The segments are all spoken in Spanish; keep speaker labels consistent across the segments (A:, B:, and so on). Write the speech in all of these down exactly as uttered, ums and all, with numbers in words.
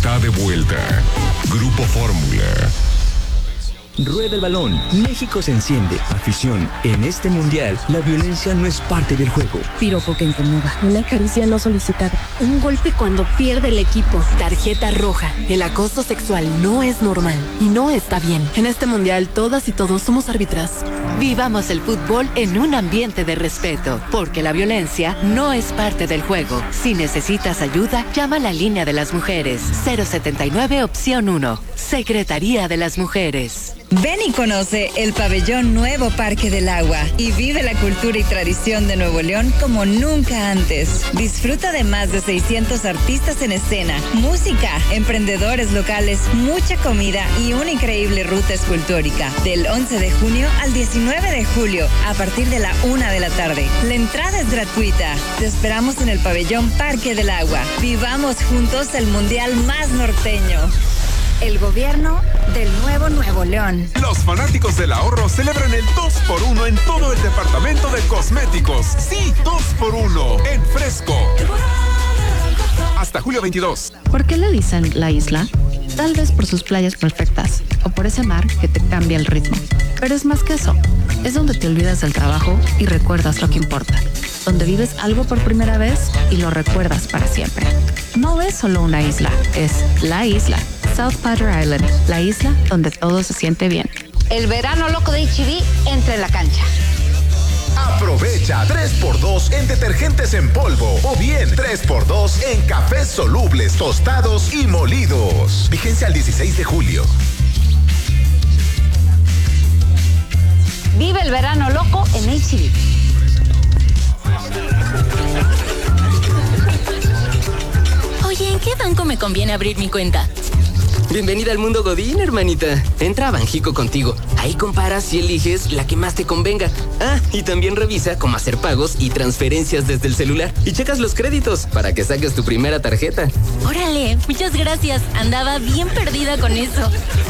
A: está de vuelta. Grupo Fórmula.
B: Rueda el balón, México se enciende. Afición, en este mundial, la violencia no es parte del juego.
C: Piropo que incomoda, una caricia no solicitada, un golpe cuando pierde el equipo.
D: Tarjeta roja, el acoso sexual no es normal y no está bien. En este mundial, todas y todos somos árbitras.
E: Vivamos el fútbol en un ambiente de respeto, porque la violencia no es parte del juego. Si necesitas ayuda, llama a la línea de las mujeres. cero setenta y nueve opción uno. Secretaría de las Mujeres.
F: Ven y conoce el pabellón Nuevo Parque del Agua y vive la cultura y tradición de Nuevo León como nunca antes. Disfruta de más de seiscientos artistas en escena, música, emprendedores locales, mucha comida y una increíble ruta escultórica. Del once de junio al diecinueve de julio, a partir de la una de la tarde. La entrada es gratuita. Te esperamos en el pabellón Parque del Agua. Vivamos juntos el mundial más norteño.
G: El gobierno del nuevo Nuevo León.
H: Los fanáticos del ahorro celebran el dos por uno en todo el departamento de cosméticos. Sí, dos por uno en Fresco. Hasta julio veintidós.
I: ¿Por qué le dicen la isla? Tal vez por sus playas perfectas o por ese mar que te cambia el ritmo. Pero es más que eso. Es donde te olvidas del trabajo y recuerdas lo que importa. Donde vives algo por primera vez y lo recuerdas para siempre. No es solo una isla, es la isla. South Padre Island, la isla donde todo se siente bien.
G: El verano loco de H E B entra en la cancha.
J: Aprovecha tres por dos en detergentes en polvo o bien tres por dos en cafés solubles, tostados y molidos. Vigencia al dieciséis de julio.
G: Vive el verano loco en H E B.
K: Oye, ¿en qué banco me conviene abrir mi cuenta?
L: Bienvenida al mundo Godín, hermanita. Entra a Banjico contigo. Ahí comparas y eliges la que más te convenga. Ah, y también revisa cómo hacer pagos y transferencias desde el celular. Y checas los créditos para que saques tu primera tarjeta.
K: Órale, muchas gracias. Andaba bien perdida con eso.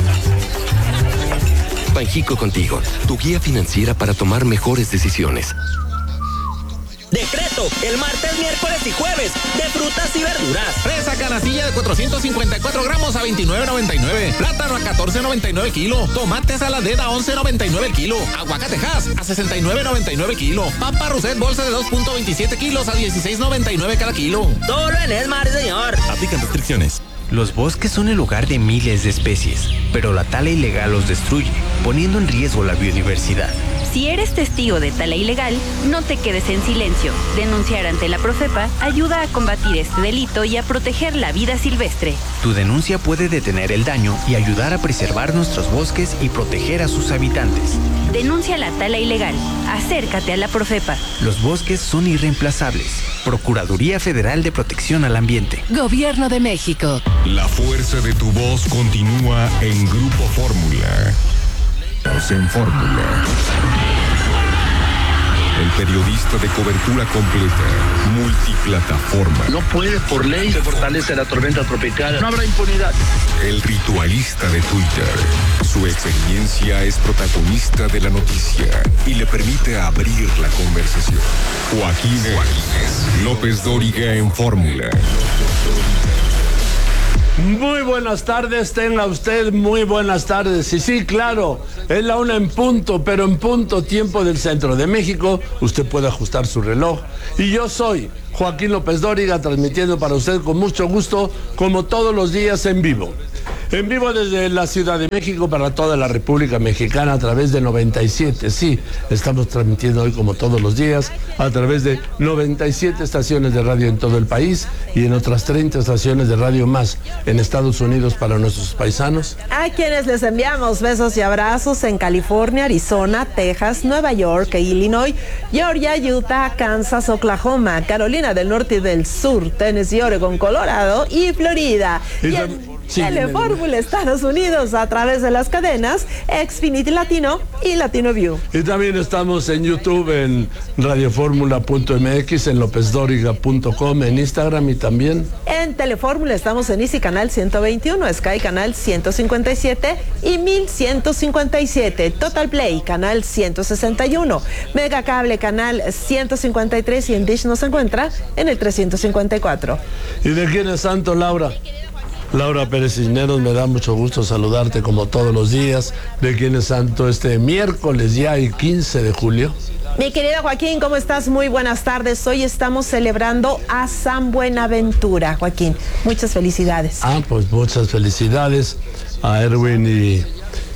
M: Banjico contigo, tu guía financiera para tomar mejores decisiones.
N: Decreto, el martes, miércoles y jueves, de frutas y verduras.
O: Fresa canastilla de cuatrocientos cincuenta y cuatro gramos a veintinueve noventa y nueve. Plátano a catorce noventa y nueve kilo. Tomate saladera a once noventa y nueve kilo. Aguacatejas a sesenta y nueve noventa y nueve kilo. Papa Roset bolsa de dos punto veintisiete kilos a dieciséis noventa y nueve cada kilo.
N: Solo en Esmar, señor.
O: Aplican restricciones.
P: Los bosques son el hogar de miles de especies, pero la tala ilegal los destruye, poniendo en riesgo la biodiversidad.
Q: Si eres testigo de tala ilegal, no te quedes en silencio. Denunciar ante la Profepa ayuda a combatir este delito y a proteger la vida silvestre.
P: Tu denuncia puede detener el daño y ayudar a preservar nuestros bosques y proteger a sus habitantes.
Q: Denuncia la tala ilegal. Acércate a la Profepa.
P: Los bosques son irreemplazables. Procuraduría Federal de Protección al Ambiente.
E: Gobierno de México.
A: La fuerza de tu voz continúa en Grupo Fórmula. En Fórmula. El periodista de cobertura completa, multiplataforma.
R: No puede por ley se fortalece la tormenta tropical. No habrá impunidad.
A: El ritualista de Twitter. Su experiencia es protagonista de la noticia y le permite abrir la conversación. Joaquín López Dóriga en Fórmula.
S: Muy buenas tardes, tenga usted muy buenas tardes. Y sí, claro, es la una en punto, pero en punto tiempo del centro de México. Usted puede ajustar su reloj. Y yo soy Joaquín López Dóriga, transmitiendo para usted con mucho gusto, como todos los días en vivo. En vivo desde la Ciudad de México para toda la República Mexicana a través de noventa y siete. Sí, estamos transmitiendo hoy como todos los días a través de noventa y siete estaciones de radio en todo el país y en otras treinta estaciones de radio más en Estados Unidos para nuestros paisanos.
T: A quienes les enviamos besos y abrazos en California, Arizona, Texas, Nueva York, Illinois, Georgia, Utah, Kansas, Oklahoma, Carolina del Norte y del Sur, Tennessee, Oregon, Colorado y Florida. Y, y en sí, Telefórmula Estados Unidos a través de las cadenas Xfinity Latino y Latino View.
S: Y también estamos en YouTube, en radioformula punto m x, en lópez dóriga punto com, en Instagram y también
T: en Telefórmula estamos en Easy Canal ciento veintiuno, Sky Canal ciento cincuenta y siete y mil ciento cincuenta y siete, Total Play Canal ciento sesenta y uno, Mega Cable Canal ciento cincuenta y tres y en Dish nos encuentra en el trescientos cincuenta y cuatro.
S: ¿Y de quién es santo, Laura? Laura Pérez Cisneros, me da mucho gusto saludarte como todos los días. ¿De quién es santo este miércoles ya el quince de julio?
T: Mi querido Joaquín, ¿cómo estás? Muy buenas tardes. Hoy estamos celebrando a San Buenaventura, Joaquín. Muchas felicidades.
S: Ah, pues muchas felicidades a Erwin y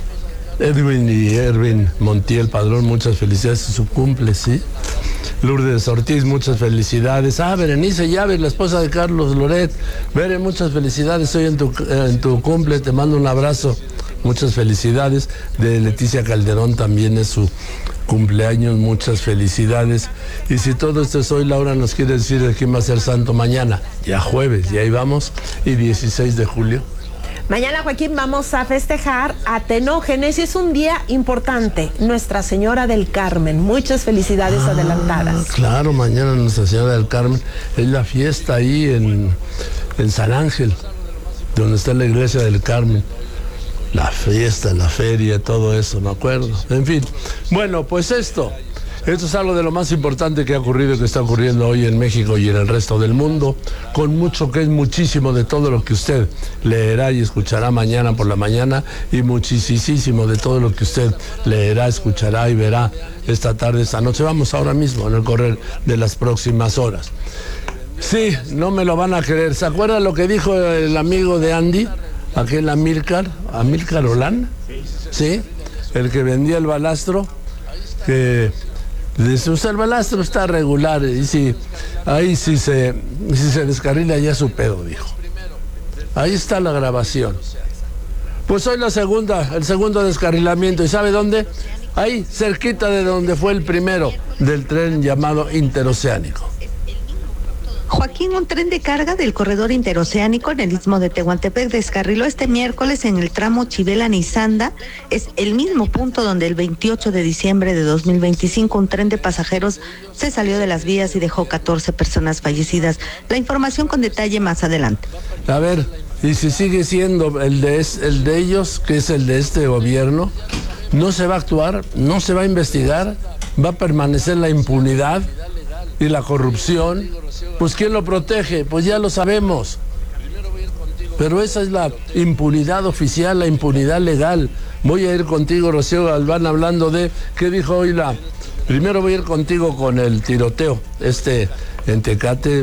S: Edwin y Erwin Montiel Padrón, muchas felicidades en su cumple, ¿sí? Lourdes Ortiz, muchas felicidades. Ah, Berenice Llaves, la esposa de Carlos Loret. Bere, muchas felicidades hoy en tu, en tu cumple, te mando un abrazo. Muchas felicidades. De Leticia Calderón también es su cumpleaños, muchas felicidades. Y si todo esto es hoy, Laura nos quiere decir de quién va a ser santo mañana. Ya jueves, y ahí vamos, y dieciséis de julio.
T: Mañana, Joaquín, vamos a festejar a Tenógenes y es un día importante, Nuestra Señora del Carmen. Muchas felicidades ah, adelantadas.
S: Claro, mañana Nuestra Señora del Carmen es la fiesta ahí en, en San Ángel, donde está la iglesia del Carmen. La fiesta, la feria, todo eso, me acuerdo. En fin, bueno, pues esto. Esto es algo de lo más importante que ha ocurrido y que está ocurriendo hoy en México y en el resto del mundo, con mucho que es muchísimo de todo lo que usted leerá y escuchará mañana por la mañana y muchísimo de todo lo que usted leerá, escuchará y verá esta tarde, esta noche. Vamos ahora mismo en el correr de las próximas horas. Sí, no me lo van a creer. ¿Se acuerdan lo que dijo el amigo de Andy? Aquel Amílcar, Amílcar Olán, ¿sí? El que vendía el balastro, que... Dice, usted el balastro está regular y si ahí si se, si se descarrila ya su pedo, dijo. Ahí está la grabación. Pues hoy la segunda, el segundo descarrilamiento. ¿Y sabe dónde? Ahí, cerquita de donde fue el primero del tren llamado interoceánico.
U: Joaquín, un tren de carga del corredor interoceánico en el istmo de Tehuantepec descarriló este miércoles en el tramo Chivela-Nizanda. Es el mismo punto donde el veintiocho de diciembre de dos mil veinticinco un tren de pasajeros se salió de las vías y dejó catorce personas fallecidas. La información con detalle más adelante.
S: A ver, y si sigue siendo el de, es, el de ellos, que es el de este gobierno, no se va a actuar, no se va a investigar, va a permanecer la impunidad y la corrupción. Pues ¿quién lo protege? Pues ya lo sabemos. Pero esa es la impunidad oficial, la impunidad legal. Voy a ir contigo, Rocío Galván, hablando de qué dijo hoy la... Primero voy a ir contigo con el tiroteo, este en Tecate.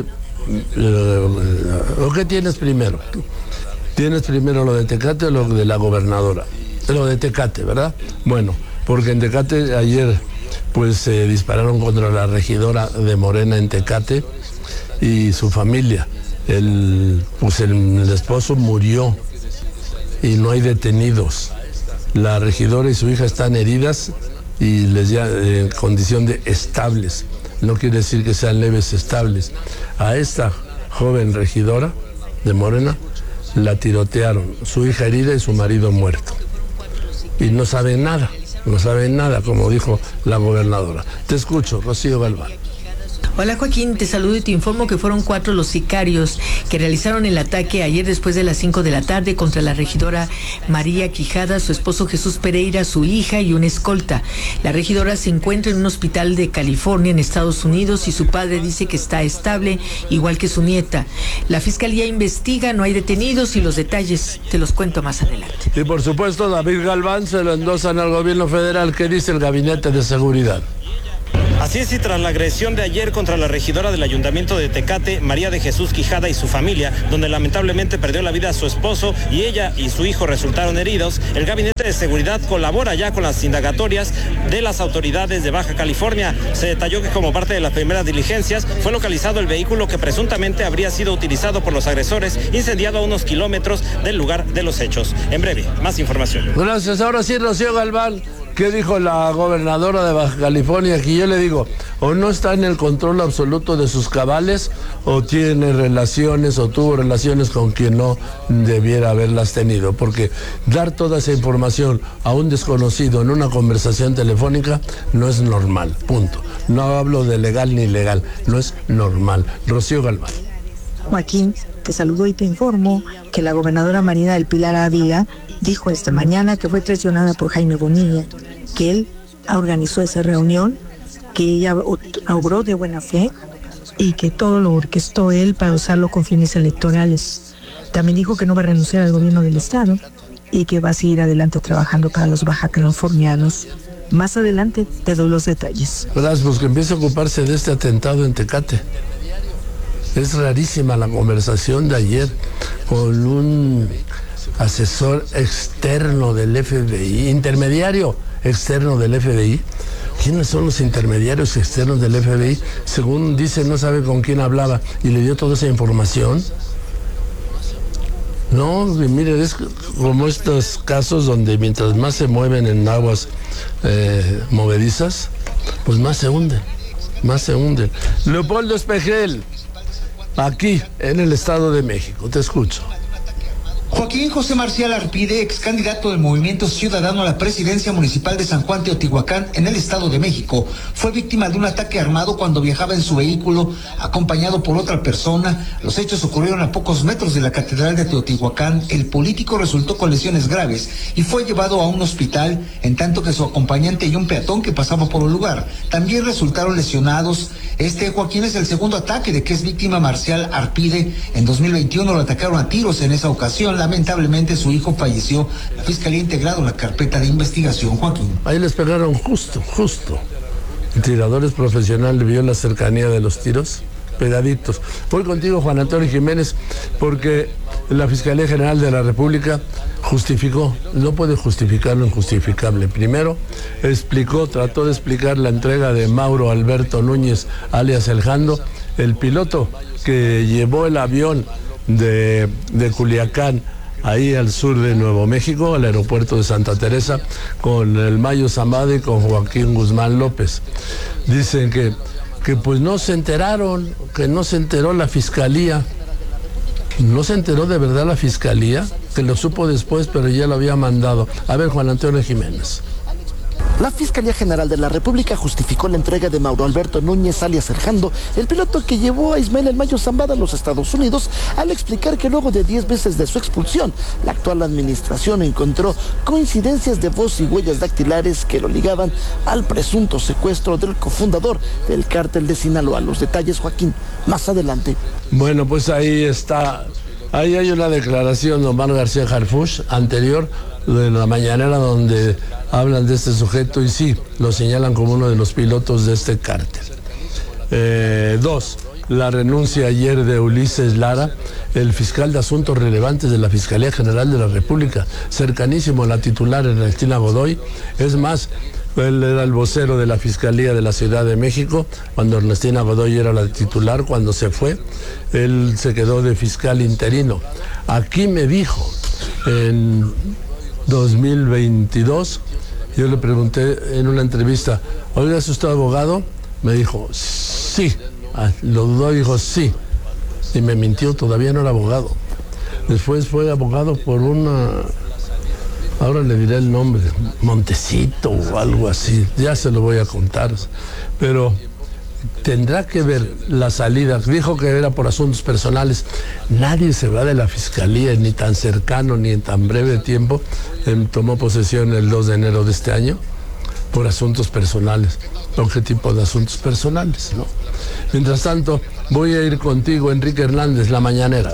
S: ¿O qué tienes primero? ¿Tienes primero lo de Tecate o lo de la gobernadora? Lo de Tecate, ¿verdad? Bueno, porque en Tecate ayer pues se eh, dispararon contra la regidora de Morena en Tecate y su familia. El, pues el, el esposo murió y no hay detenidos. La regidora y su hija están heridas y les ya en condición de estables. No quiere decir que sean leves, estables. A esta joven regidora de Morena la tirotearon, su hija herida y su marido muerto. Y no saben nada, no saben nada, como dijo la gobernadora. Te escucho, Rocío Galván.
V: Hola Joaquín, te saludo y te informo que fueron cuatro los sicarios que realizaron el ataque ayer después de las cinco de la tarde contra la regidora María Quijada, su esposo Jesús Pereira, su hija y una escolta. La regidora se encuentra en un hospital de California en Estados Unidos y su padre dice que está estable, igual que su nieta. La fiscalía investiga, no hay detenidos y los detalles te los cuento más adelante.
S: Y por supuesto David Galván se lo endosan al gobierno federal. ¿Qué dice el Gabinete de Seguridad?
W: Así es, y tras la agresión de ayer contra la regidora del Ayuntamiento de Tecate, María de Jesús Quijada, y su familia, donde lamentablemente perdió la vida a su esposo y ella y su hijo resultaron heridos, el Gabinete de Seguridad colabora ya con las indagatorias de las autoridades de Baja California. Se detalló que como parte de las primeras diligencias fue localizado el vehículo que presuntamente habría sido utilizado por los agresores, incendiado a unos kilómetros del lugar de los hechos. En breve, más información.
S: Gracias. Ahora sí, Rocío Galván. ¿Qué dijo la gobernadora de Baja California? Aquí yo le digo, o no está en el control absoluto de sus cabales, o tiene relaciones, o tuvo relaciones con quien no debiera haberlas tenido, porque dar toda esa información a un desconocido en una conversación telefónica no es normal, punto. No hablo de legal ni ilegal, no es normal. Rocío Galván.
U: Joaquín, te saludo y te informo que la gobernadora Marina del Pilar Ávila dijo esta mañana que fue traicionada por Jaime Bonilla, que él organizó esa reunión, que ella obró de buena fe y que todo lo orquestó él para usarlo con fines electorales.
B: También dijo que no va a renunciar al gobierno del estado y que va a seguir adelante trabajando para los baja californianos. Más adelante te doy los detalles.
S: Gracias, pues que empiece a ocuparse de este atentado en Tecate. Es rarísima la conversación de ayer con un asesor externo del F B I, intermediario externo del F B I. ¿Quiénes son los intermediarios externos del F B I? Según dice, no sabe con quién hablaba y le dio toda esa información. No, mire, es como estos casos donde mientras más se mueven en aguas eh, movedizas, pues más se hunden, más se hunden. Leopoldo Espejel, aquí en el Estado de México, te escucho.
C: Joaquín José Marcial Arpide, ex candidato del Movimiento Ciudadano a la presidencia municipal de San Juan Teotihuacán en el Estado de México, fue víctima de un ataque armado cuando viajaba en su vehículo acompañado por otra persona. Los hechos ocurrieron a pocos metros de la Catedral de Teotihuacán. El político resultó con lesiones graves y fue llevado a un hospital, en tanto que su acompañante y un peatón que pasaba por el lugar también resultaron lesionados. Este, Joaquín, es el segundo ataque de que es víctima Marcial Arpide. En dos mil veintiuno lo atacaron a tiros en esa ocasión. Lamentablemente su hijo falleció. La Fiscalía ha integrado la carpeta de investigación, Joaquín.
S: Ahí les pegaron justo, justo. El tirador es profesional, vio la cercanía de los tiros, pegaditos. Voy contigo, Juan Antonio Jiménez, porque la Fiscalía General de la República justificó, no puede justificar lo injustificable. Primero, explicó, trató de explicar la entrega de Mauro Alberto Núñez, alias El Jando, el piloto que llevó el avión de, de Culiacán, ahí al sur de Nuevo México, al aeropuerto de Santa Teresa, con el Mayo Zambada y con Joaquín Guzmán López. Dicen que, que pues no se enteraron, que no se enteró la Fiscalía. ¿No se enteró de verdad la Fiscalía? Que lo supo después, pero ya lo había mandado. A ver, Juan Antonio Jiménez.
D: La Fiscalía General de la República justificó la entrega de Mauro Alberto Núñez, alias El Jando, el piloto que llevó a Ismael El Mayo Zambada a los Estados Unidos, al explicar que luego de diez meses de su expulsión, la actual administración encontró coincidencias de voz y huellas dactilares que lo ligaban al presunto secuestro del cofundador del cártel de Sinaloa. Los detalles, Joaquín, más adelante.
S: Bueno, pues ahí está. Ahí hay una declaración de Omar García Harfuch anterior de la mañanera donde hablan de este sujeto y sí, lo señalan como uno de los pilotos de este cártel. Eh, dos, la renuncia ayer de Ulises Lara, el fiscal de asuntos relevantes de la Fiscalía General de la República, cercanísimo a la titular Ernestina Godoy. Es más, él era el vocero de la Fiscalía de la Ciudad de México cuando Ernestina Godoy era la titular. Cuando se fue, él se quedó de fiscal interino. Aquí me dijo, en dos mil veintidós, yo le pregunté en una entrevista, oiga, ¿es usted abogado? Me dijo, sí. Ah, lo dudó y dijo, sí. Y me mintió, todavía no era abogado. Después fue abogado por una... Ahora le diré el nombre, Montecito o algo así, ya se lo voy a contar. Pero tendrá que ver la salida. Dijo que era por asuntos personales. Nadie se va de la Fiscalía, ni tan cercano, ni en tan breve tiempo. Él tomó posesión el dos de enero de este año por asuntos personales. ¿Con qué tipo de asuntos personales, no? Mientras tanto, voy a ir contigo, Enrique Hernández, la mañanera.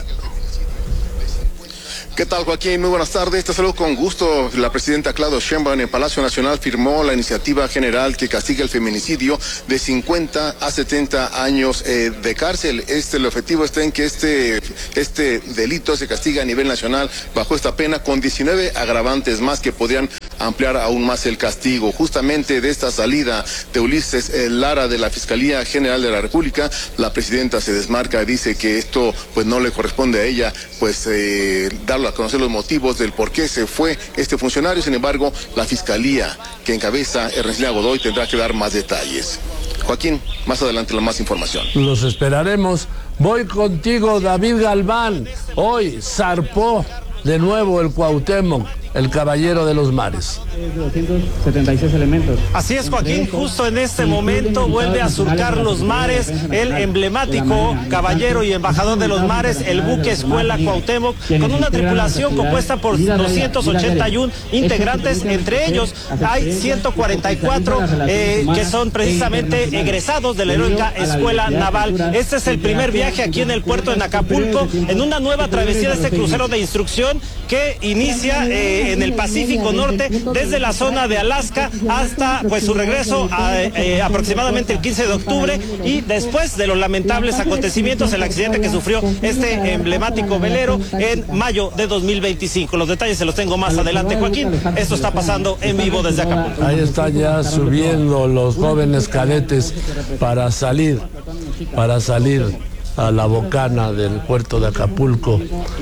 X: ¿Qué tal, Joaquín? Muy buenas tardes. Te saludo con gusto. La presidenta Claudia Sheinbaum en el Palacio Nacional firmó la iniciativa general que castiga el feminicidio de cincuenta a setenta años eh, de cárcel. Este, el objetivo está en que este, este delito se castiga a nivel nacional bajo esta pena con diecinueve agravantes más que podrían ampliar aún más el castigo. Justamente de esta salida de Ulises Lara de la Fiscalía General de la República, la presidenta se desmarca y dice que esto pues no le corresponde a ella pues eh, dar a conocer los motivos del por qué se fue este funcionario. Sin embargo, la Fiscalía que encabeza Ernestina Godoy tendrá que dar más detalles. Joaquín, más adelante la más información.
S: Los esperaremos. Voy contigo, David Galván. Hoy zarpó de nuevo el Cuauhtémoc. el Caballero de los Mares.
F: doscientos setenta y seis elementos.
W: Así es, Joaquín, justo en este momento vuelve a surcar los mares el emblemático Caballero y Embajador de los Mares, el buque Escuela Cuauhtémoc, con una tripulación compuesta por doscientos ochenta y uno integrantes. Entre ellos hay ciento cuarenta y cuatro eh, que son precisamente egresados de la heroica Escuela Naval. Este es el primer viaje aquí en el puerto de Acapulco, en una nueva travesía de este crucero de instrucción que inicia eh, en el Pacífico Norte, desde la zona de Alaska hasta pues su regreso a, eh, aproximadamente el quince de octubre, y después de los lamentables acontecimientos, el accidente que sufrió este emblemático velero en mayo de dos mil veinticinco. Los detalles se los tengo más adelante, Joaquín. Esto está pasando en vivo desde Acapulco.
S: Ahí están ya subiendo los jóvenes cadetes para salir, para salir a la bocana del puerto de Acapulco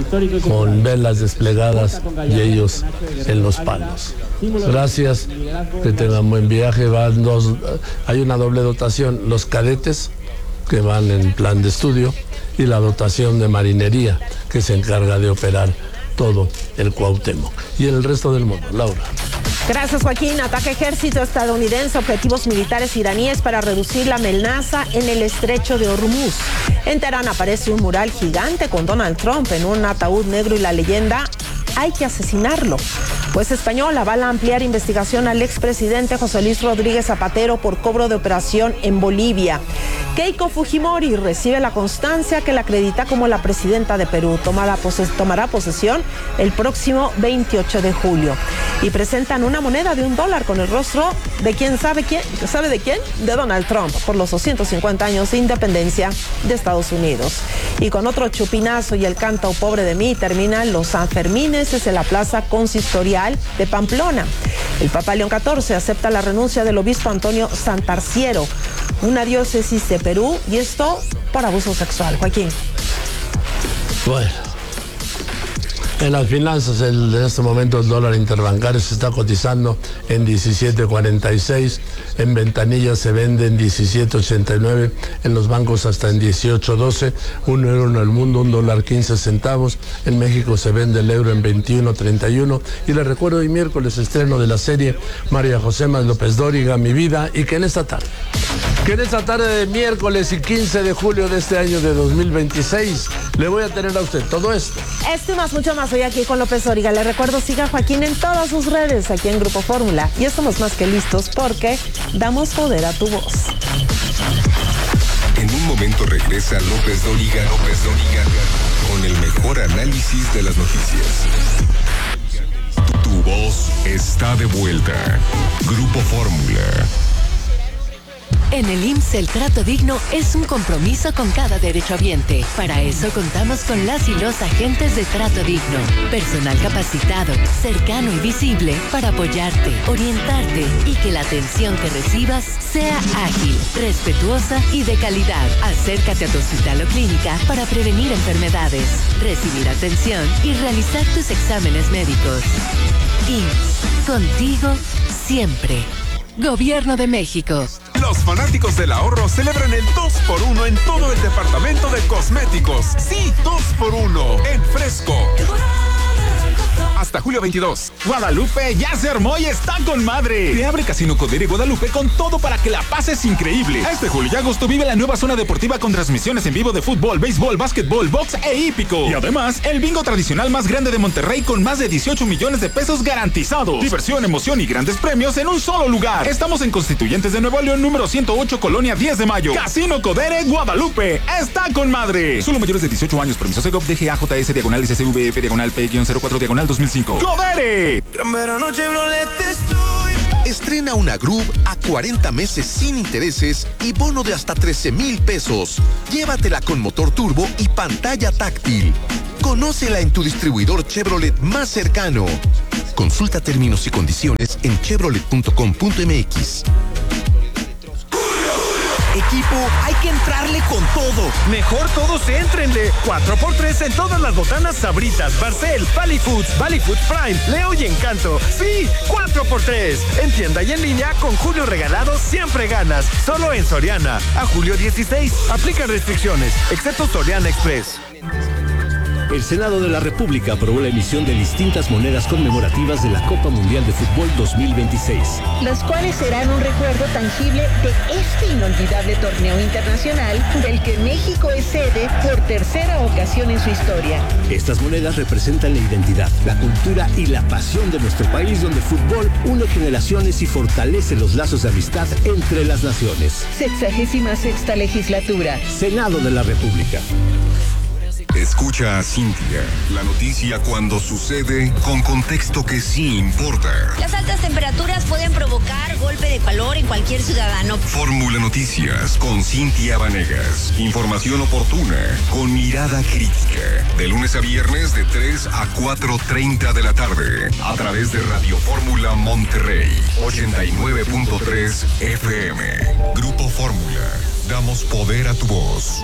S: con velas desplegadas y ellos en los palos. Gracias, que tengan buen viaje. Van dos, hay una doble dotación, los cadetes que van en plan de estudio y la dotación de marinería que se encarga de operar todo el Cuauhtémoc y el resto del mundo. Laura.
T: Gracias, Joaquín. Ataque ejército estadounidense, objetivos militares iraníes para reducir la amenaza en el estrecho de Hormuz. En Teherán aparece un mural gigante con Donald Trump en un ataúd negro y la leyenda: hay que asesinarlo. Juez español avala ampliar investigación al expresidente José Luis Rodríguez Zapatero por cobro de operación en Bolivia. Keiko Fujimori recibe la constancia que la acredita como la presidenta de Perú. Tomará, poses- tomará posesión el próximo veintiocho de julio. Y presentan una moneda de un dólar con el rostro de quién sabe quién, ¿sabe de quién? De Donald Trump, por los doscientos cincuenta años de independencia de Estados Unidos. Y con otro chupinazo y el canto Pobre de mí terminan los Sanfermines desde la plaza consistorial de Pamplona. El Papa León catorce acepta la renuncia del obispo Antonio Santarciero, una diócesis de Perú, y esto por abuso sexual. Joaquín.
S: Bueno, en las finanzas, el, en este momento el dólar interbancario se está cotizando en diecisiete cuarenta y seis, en ventanillas se vende en diecisiete ochenta y nueve, en los bancos hasta en dieciocho doce, un euro en el mundo, un dólar quince centavos, en México se vende el euro en veintiuno treinta y uno, y les recuerdo hoy miércoles estreno de la serie María José Más López Dóriga, Mi Vida, y que en esta tarde, que en esta tarde de miércoles y quince de julio de este año de dos mil veintiséis, le voy a tener a usted todo esto.
T: Esto y más, mucho más hoy aquí con López Dóriga. Le recuerdo, siga a Joaquín en todas sus redes aquí en Grupo Fórmula. Y estamos más que listos porque damos poder a tu voz.
A: En un momento regresa López Dóriga, López Dóriga, con el mejor análisis de las noticias. Tu, tu voz está de vuelta. Grupo Fórmula.
E: En el I M S S el trato digno es un compromiso con cada derechohabiente. Para eso contamos con las y los agentes de trato digno. Personal capacitado, cercano y visible para apoyarte, orientarte y que la atención que recibas sea ágil, respetuosa y de calidad. Acércate a tu hospital o clínica para prevenir enfermedades, recibir atención y realizar tus exámenes médicos. I M S S, contigo siempre. Gobierno de México.
H: Los fanáticos del ahorro celebran el dos por uno en todo el departamento de cosméticos. Sí, dos por uno en Fresco. Hasta julio veintidós.
I: Guadalupe ya se armó y está con madre.
H: Te abre Casino Codere Guadalupe con todo para que la pases increíble.
I: Este julio y agosto vive la nueva zona deportiva con transmisiones en vivo de fútbol, béisbol, básquetbol, box e hípico. Y además, el bingo tradicional más grande de Monterrey con más de dieciocho millones de pesos garantizados. Diversión, emoción y grandes premios en un solo lugar. Estamos en Constituyentes de Nuevo León, número ciento ocho, Colonia diez de mayo. Casino Codere Guadalupe está con madre. Solo mayores de dieciocho años. Permiso Segov D G A J S diagonal S C V F diagonal P cero cuatro diagonal dos mil cinco.
H: ¡Codere! Estrena una Groove a cuarenta meses sin intereses y bono de hasta trece mil pesos. Llévatela con motor turbo y pantalla táctil. Conócela en tu distribuidor Chevrolet más cercano. Consulta términos y condiciones en chevrolet punto com punto m x.
N: Equipo, hay que entrarle con todo. Mejor todos éntrenle. cuatro por tres en todas las botanas Sabritas, Barcel, Valley Foods, Valley Foods Prime, Leo y Encanto. Sí, cuatro por tres. En tienda y en línea, con Julio Regalado siempre ganas. Solo en Soriana. A julio dieciséis. Aplican restricciones, excepto Soriana Express.
G: El Senado de la República aprobó la emisión de distintas monedas conmemorativas de la Copa Mundial de Fútbol dos mil veintiséis.
J: Las cuales serán un recuerdo tangible de este inolvidable torneo internacional del que México es sede por tercera ocasión en su historia.
G: Estas monedas representan la identidad, la cultura y la pasión de nuestro país, donde el fútbol une generaciones y fortalece los lazos de amistad entre las naciones.
J: Sexagésima sexta legislatura.
G: Senado de la República.
A: Escucha a Cintia, la noticia cuando sucede con contexto que sí importa.
K: Las altas temperaturas pueden provocar golpe de calor en cualquier ciudadano.
A: Fórmula Noticias con Cintia Vanegas. Información oportuna con mirada crítica. De lunes a viernes de tres a cuatro treinta de la tarde. A través de Radio Fórmula Monterrey. ochenta y nueve punto tres F M. Grupo Fórmula. Damos poder a tu voz.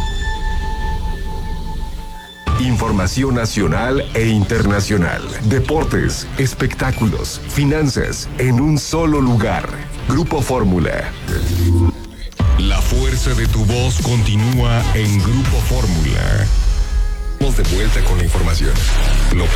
A: Información nacional e internacional. Deportes, espectáculos, finanzas, en un solo lugar. Grupo Fórmula. La fuerza de tu voz continúa en Grupo Fórmula. Vamos de vuelta con la información. López